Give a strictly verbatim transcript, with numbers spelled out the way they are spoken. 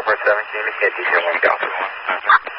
four seven, can you indicate detail one Delta one?